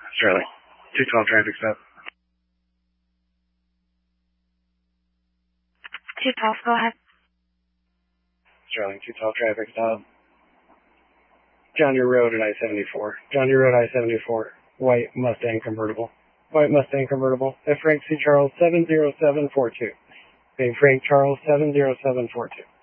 Sterling. 212 traffic stop. 212, go ahead. Sterling, 212 traffic stop. John Deere Road at I-74. John Deere Road, I-74. White Mustang convertible. White Mustang convertible. At Frank C. Charles 70742. Frank Charles 70742.